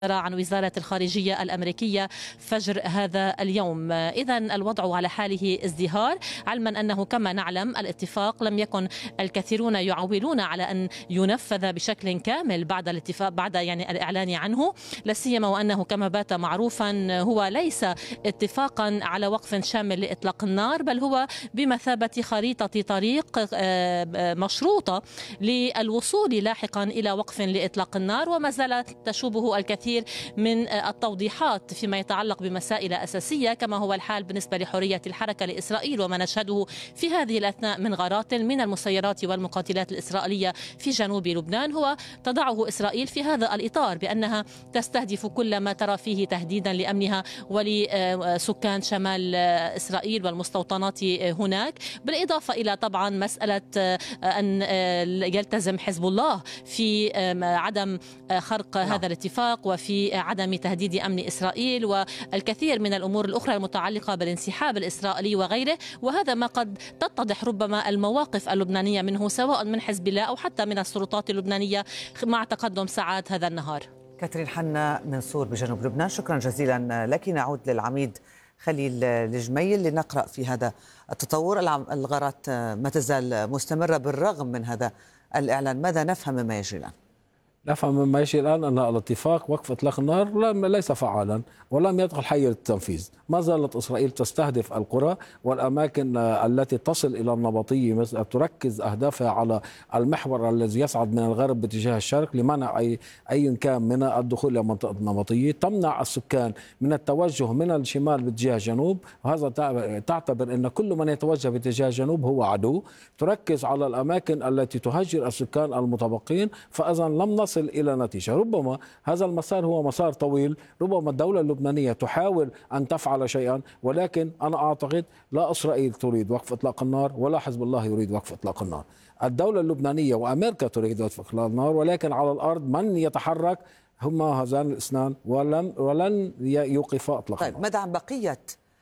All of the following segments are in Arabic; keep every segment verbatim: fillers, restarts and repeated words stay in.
عن وزارة الخارجية الأمريكية فجر هذا اليوم. إذن الوضع على حاله ازدهار، علما أنه كما نعلم الاتفاق لم يكن الكثيرون يعولون على أن ينفذ بشكل كامل بعد الاتفاق بعد يعني الإعلان عنه، لا سيما وأنه كما بات معروفا هو ليس اتفاقا على وقف شامل لإطلاق النار، بل هو بمثابة خريطة طريق مشروطة للوصول لاحقا إلى وقف لإطلاق النار، وما زالت تشوبه الكثير من التوضيحات فيما يتعلق بمسائل أساسية، كما هو الحال بالنسبة لحرية الحركة لإسرائيل وما نشهده في هذه الأثناء من غارات من المسيرات والمقاتلات الإسرائيلية في جنوب لبنان، هو تضعه إسرائيل في هذا الإطار بأنها تستهدف كل ما ترى فيه تهديدا لأمنها ولسكان شمال إسرائيل والمستوطنات هناك، بالإضافة إلى طبعا مسألة أن يلتزم حزب الله في عدم خرق هذا الاتفاق وفي عدم تهديد أمن إسرائيل والكثير من الأمور الأخرى المتعلقة بالانسحاب الإسرائيلي وغيره. وهذا ما قد تتضح ربما المواقف اللبنانية منه سواء من حزب الله أو حتى من السلطات اللبنانية مع تقدم ساعات هذا النهار. كاترين حنا منصور بجنوب لبنان، شكرا جزيلا لك. نعود للعميد خليل الجميل لنقرأ في هذا التطور. الغارات ما تزال مستمرة بالرغم من هذا الإعلان، ماذا نفهم مما يجري الآن؟ نفهم مما يجري الآن أن الاتفاق وقف إطلاق النار ليس فعالا ولم يدخل حي التنفيذ. ما زالت إسرائيل تستهدف القرى والأماكن التي تصل إلى النبطية، تركز أهدافها على المحور الذي يصعد من الغرب باتجاه الشرق لمنع أي أي كان من الدخول إلى منطقة النبطية، تمنع السكان من التوجه من الشمال باتجاه الجنوب، وهذا تعتبر أن كل من يتوجه باتجاه الجنوب هو عدو. تركز على الأماكن التي تهجر السكان المتبقين، فإذا لم نصل إلى نتيجة. ربما هذا المسار هو مسار طويل، ربما الدولة اللبنانية تحاول أن تفعل شيئا، ولكن أنا أعتقد لا إسرائيل تريد وقف إطلاق النار ولا حزب الله يريد وقف إطلاق النار. الدولة اللبنانية وأمريكا تريد وقف إطلاق النار، ولكن على الأرض من يتحرك هما هذان الاثنان ولن ولن يوقفا إطلاق النار. طيب، ماذا عن بقية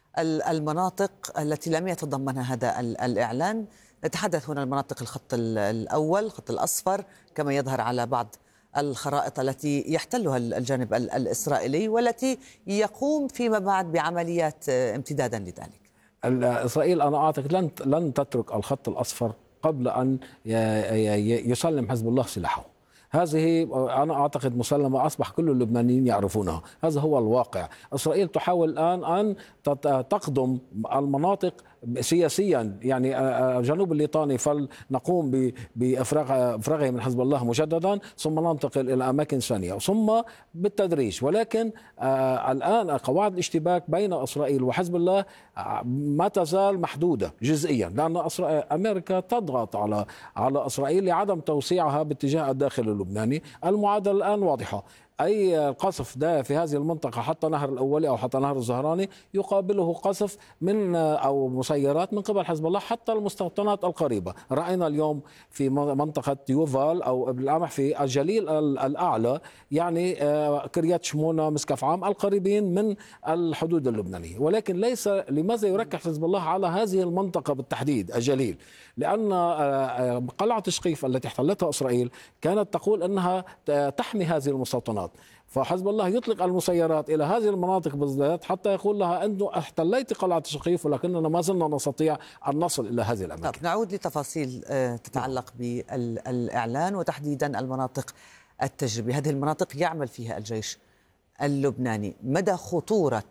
المناطق التي لم يتضمنها هذا الإعلان؟ نتحدث هنا المناطق الخط الأول، الخط الأصفر كما يظهر على بعض الخرائط التي يحتلها الجانب الإسرائيلي والتي يقوم فيما بعد بعمليات امتدادا لذلك. إسرائيل أنا أعتقد لن لن تترك الخط الأصفر قبل أن يسلم حزب الله سلاحه. هذه أنا أعتقد مسلمة أصبح كل اللبنانيين يعرفونها، هذا هو الواقع. إسرائيل تحاول الآن أن تقدم المناطق سياسيا، يعني جنوب الليطاني فلنقوم بإفراغه من حزب الله مجددا، ثم ننتقل إلى أماكن ثانية ثم بالتدريج. ولكن الآن قواعد الاشتباك بين إسرائيل وحزب الله ما تزال محدودة جزئيا، لأن أمريكا تضغط على على إسرائيل لعدم توسيعها باتجاه الداخل اللبناني. المعادلة الآن واضحة، أي قصف ده في هذه المنطقة حتى نهر الأولي أو حتى نهر الزهراني يقابله قصف من أو مسيرات من قبل حزب الله حتى المستوطنات القريبة. رأينا اليوم في منطقة يوفال أو بالقمح في الجليل الأعلى، يعني كريات شمونة مسكف عام القريبين من الحدود اللبنانية. ولكن ليس لماذا يركز حزب الله على هذه المنطقة بالتحديد الجليل؟ لأن قلعة شقيف التي احتلتها إسرائيل كانت تقول أنها تحمي هذه المستوطنات، فحزب الله يطلق المسيرات إلى هذه المناطق بالذات حتى يقول لها أنه احتليت قلعة شقيف ولكننا ما زلنا نستطيع أن نصل إلى هذه الأماكن. طب نعود لتفاصيل تتعلق بالإعلان وتحديدا المناطق التجريبية. هذه المناطق يعمل فيها الجيش اللبناني، مدى خطورة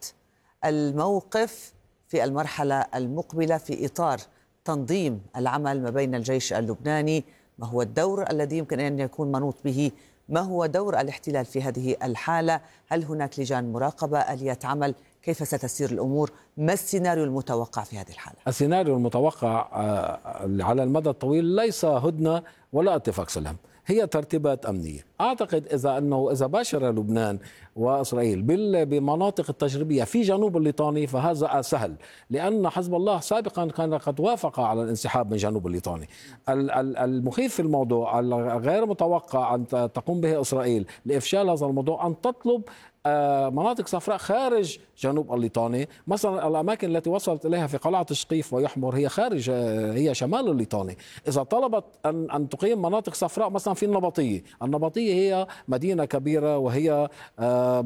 الموقف في المرحلة المقبلة في إطار تنظيم العمل ما بين الجيش اللبناني؟ ما هو الدور الذي يمكن أن يكون منوط به؟ ما هو دور الاحتلال في هذه الحالة؟ هل هناك لجان مراقبة، آليات عمل؟ كيف ستسير الأمور؟ ما السيناريو المتوقع في هذه الحالة؟ السيناريو المتوقع على المدى الطويل ليس هدنة ولا اتفاق سلام، هي ترتيبات أمنية. أعتقد إذا أنه إذا باشر لبنان وإسرائيل بمناطق التجريبية في جنوب الليطاني فهذا سهل، لأن حزب الله سابقا كان قد وافق على الانسحاب من جنوب الليطاني. المخيف في الموضوع الغير متوقع أن تقوم به إسرائيل لإفشال هذا الموضوع أن تطلب مناطق صفراء خارج جنوب الليطاني. مثلا الأماكن التي وصلت إليها في قلعة شقيف ويحمر هي خارج هي شمال الليطاني. إذا طلبت أن أن تقيم مناطق صفراء مثلا في النبطية، النبطية هي مدينة كبيرة وهي